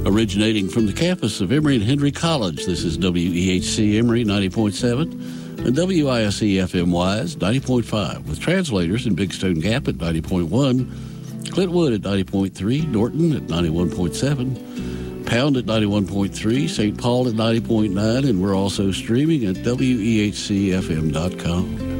Originating from the campus of Emory and Henry College, this is WEHC Emory 90.7 and WISE FM Wise 90.5, with translators in Big Stone Gap at 90.1, Clintwood at 90.3, Norton at 91.7, Pound at 91.3, St. Paul at 90.9, and we're also streaming at WEHCFM.com.